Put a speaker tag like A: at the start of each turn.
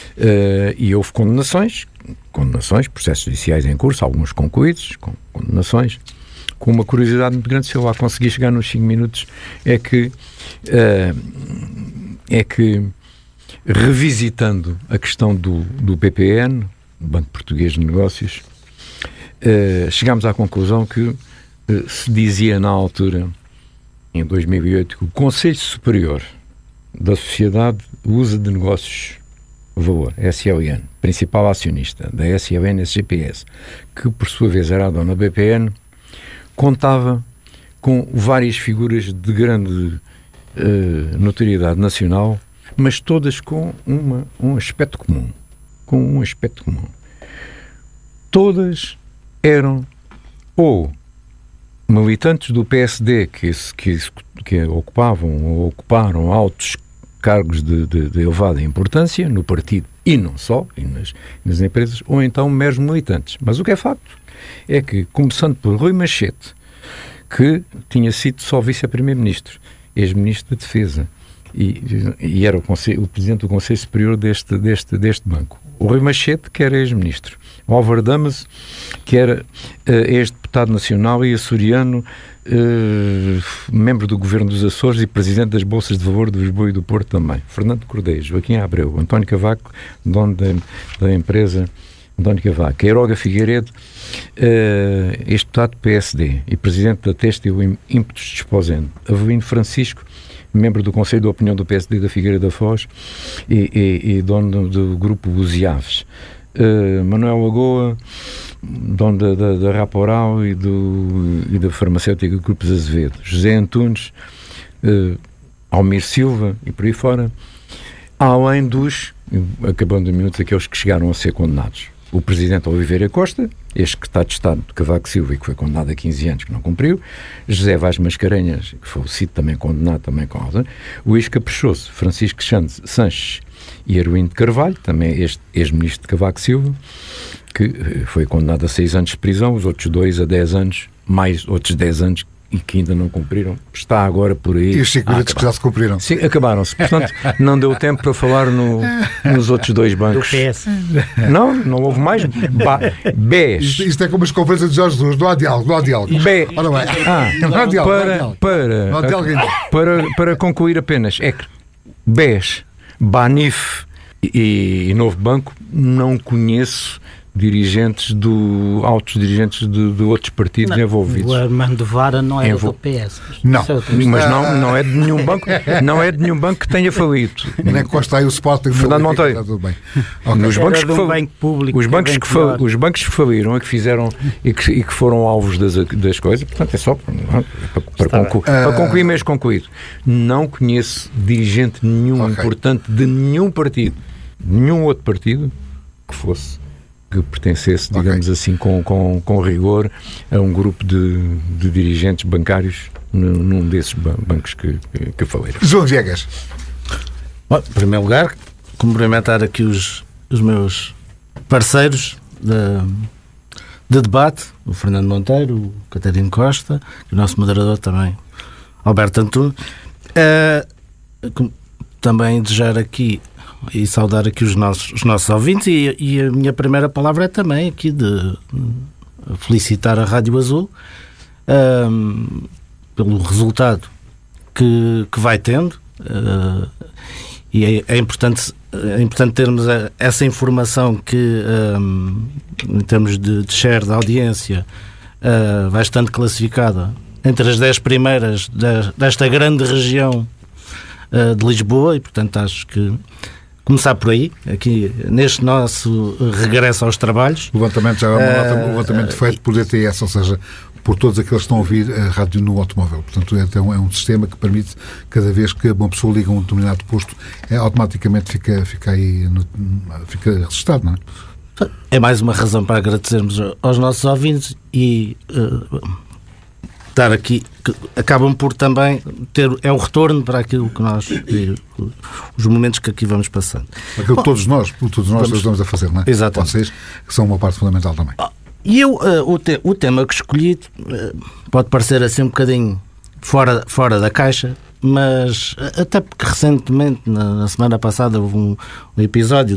A: E houve condenações, processos judiciais em curso, alguns concluídos, com condenações. Com uma curiosidade muito grande, se eu lá conseguir chegar nos 5 minutos, é que revisitando a questão do BPN, Banco Português de Negócios, chegámos à conclusão que se dizia na altura, em 2008, que o Conselho Superior da Sociedade Usa de Negócios Valor, SLN, principal acionista da SLN SGPS, que por sua vez era a dona BPN, contava com várias figuras de grande notoriedade nacional, mas todas com um aspecto comum. Todas eram ou militantes do PSD que ocupavam ou ocuparam altos cargos de elevada importância no partido e não só, e nas empresas, ou então meros militantes. Mas o que é facto é que, começando por Rui Machete, que tinha sido só vice-primeiro-ministro, ex-ministro da Defesa, e era o presidente do Conselho Superior deste banco. O Rui Machete, que era ex-ministro. O Álvaro Damas, que era ex-deputado nacional e açoriano, membro do Governo dos Açores e presidente das Bolsas de Valor de Lisboa e do Porto também. Fernando Cordeiro, Joaquim Abreu, António Cavaco, dono da empresa António Cavaco, Queiroga Figueiredo, ex-deputado do PSD e presidente da Têxtil Ímpetos Desposente. Avelino Francisco, membro do Conselho de Opinião do PSD da Figueira da Foz e dono do Grupo Buziaves. Manuel Lagoa, dono da Raporal e da farmacêutica Grupos Azevedo. José Antunes, Almir Silva e por aí fora, além dos, acabando de minutos, aqueles que chegaram a ser condenados. O presidente Oliveira Costa, este que está de Estado de Cavaco Silva e que foi condenado a 15 anos, que não cumpriu. José Vaz Mascarenhas, que foi sido também condenado, também com a Luís Caprichoso, Francisco Sanches e Arlindo de Carvalho, também este ex-ministro de Cavaco Silva, que foi condenado a 6 anos de prisão, os outros 2 a 10 anos, mais outros 10 anos e que ainda não cumpriram, está agora por aí.
B: E os 5 minutos que já se cumpriram.
A: Sim, acabaram-se. Portanto, não deu tempo para falar nos outros 2 bancos.
C: Do PS.
A: Não houve mais. BES.
B: Isto é como as conferências de Jorge Jesus. Não há diálogo. Não há diálogo. Ora bem. Não há diálogo.
A: Para concluir apenas, é que BES, Banif e Novo Banco, não conheço altos dirigentes de outros partidos envolvidos.
C: O Armando Vara não é do PS.
A: Mas não é de nenhum banco, não é de nenhum banco que tenha falido.
B: Nem consta aí o Sporting.
A: Fernando Monteiro.
B: Tudo bem.
A: Os bancos que faliram e que fizeram e que foram alvos das coisas, portanto é só para concluir, mesmo concluído. Não conheço dirigente nenhum importante de nenhum partido, nenhum outro partido que pertencesse, digamos assim, com rigor a um grupo de dirigentes bancários num desses bancos que falei.
B: João Viegas.
D: Bom, em primeiro lugar, cumprimentar aqui os meus parceiros de debate, o Fernando Monteiro, o Catarino Costa, e o nosso moderador também, Alberto Antunes. Também desejar aqui e saudar aqui os nossos ouvintes e a minha primeira palavra é também aqui de felicitar a Rádio Azul pelo resultado que vai tendo e é importante termos essa informação que em termos de share da audiência vai estando classificada entre as 10 primeiras desta grande região de Lisboa e portanto acho que começar por aí, aqui neste nosso regresso aos trabalhos.
B: O levantamento já é um levantamento feito por DTS, ou seja, por todos aqueles que estão a ouvir a rádio no automóvel. Portanto, então é um sistema que permite, cada vez que uma pessoa liga a um determinado posto, automaticamente fica registado, não é?
D: É mais uma razão para agradecermos aos nossos ouvintes e dar aqui, que acabam por também ter, é um retorno para aquilo que nós, os momentos que aqui vamos passando.
B: Aquilo que todos nós ajudamos a fazer, não é?
D: Exatamente.
B: Vocês, que são uma parte fundamental também.
D: E eu, o tema que escolhi pode parecer assim um bocadinho fora da caixa, mas até porque recentemente, na semana passada, houve um episódio